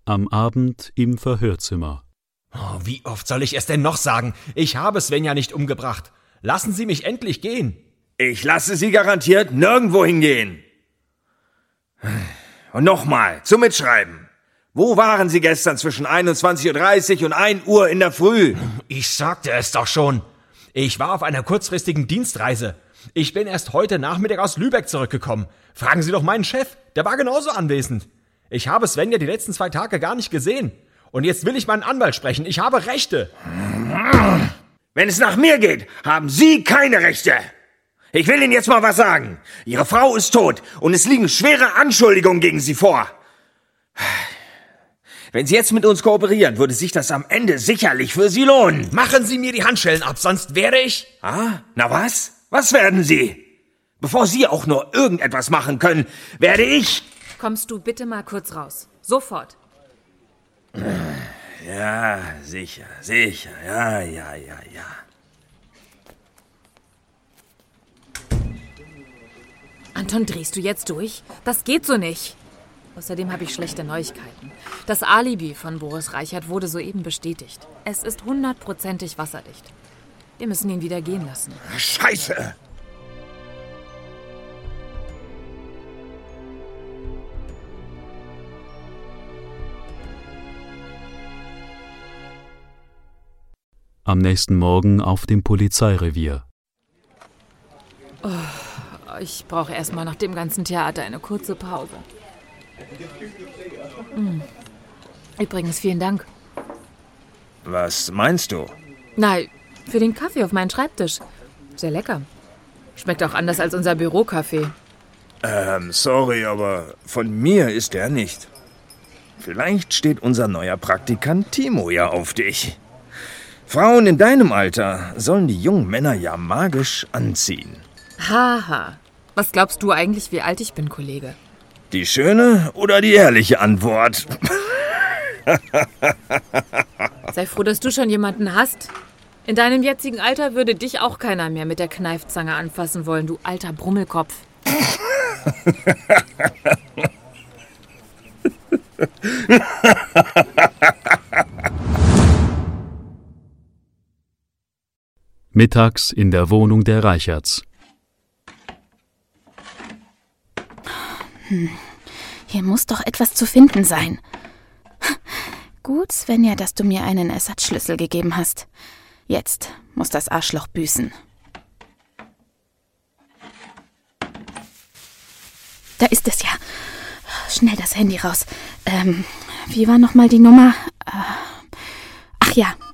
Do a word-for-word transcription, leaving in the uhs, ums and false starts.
Am Abend im Verhörzimmer. Oh, wie oft soll ich es denn noch sagen? Ich habe Svenja nicht umgebracht. Lassen Sie mich endlich gehen. Ich lasse Sie garantiert nirgendwo hingehen. Und nochmal, zum Mitschreiben. Wo waren Sie gestern zwischen einundzwanzig Uhr dreißig und ein Uhr in der Früh? Ich sagte es doch schon. Ich war auf einer kurzfristigen Dienstreise. Ich bin erst heute Nachmittag aus Lübeck zurückgekommen. Fragen Sie doch meinen Chef, der war genauso anwesend. Ich habe Svenja die letzten zwei Tage gar nicht gesehen. Und jetzt will ich meinen Anwalt sprechen. Ich habe Rechte. Wenn es nach mir geht, haben Sie keine Rechte. Ich will Ihnen jetzt mal was sagen. Ihre Frau ist tot und es liegen schwere Anschuldigungen gegen Sie vor. Wenn Sie jetzt mit uns kooperieren, würde sich das am Ende sicherlich für Sie lohnen. Machen Sie mir die Handschellen ab, sonst werde ich... Ah, na was? Was werden Sie? Bevor Sie auch nur irgendetwas machen können, werde ich... Kommst du bitte mal kurz raus. Sofort. Ja, sicher, sicher. Ja, ja, ja, ja. Anton, drehst du jetzt durch? Das geht so nicht. Außerdem habe ich schlechte Neuigkeiten. Das Alibi von Boris Reichert wurde soeben bestätigt. Es ist hundertprozentig wasserdicht. Wir müssen ihn wieder gehen lassen. Scheiße! Am nächsten Morgen auf dem Polizeirevier. Oh, ich brauche erstmal nach dem ganzen Theater eine kurze Pause. Hm. Übrigens, vielen Dank. Was meinst du? Nein, für den Kaffee auf meinen Schreibtisch. Sehr lecker. Schmeckt auch anders als unser Bürokaffee. Ähm, sorry, aber von mir ist der nicht. Vielleicht steht unser neuer Praktikant Timo ja auf dich. Frauen in deinem Alter sollen die jungen Männer ja magisch anziehen. Haha. Was glaubst du eigentlich, wie alt ich bin, Kollege? Die schöne oder die ehrliche Antwort? Sei froh, dass du schon jemanden hast. In deinem jetzigen Alter würde dich auch keiner mehr mit der Kneifzange anfassen wollen, du alter Brummelkopf. Mittags in der Wohnung der Reicherts. Hm. Hier muss doch etwas zu finden sein. Gut, Svenja, dass du mir einen Ersatzschlüssel gegeben hast. Jetzt muss das Arschloch büßen. Da ist es ja. Schnell das Handy raus. Ähm, wie war nochmal die Nummer? Äh, ach ja,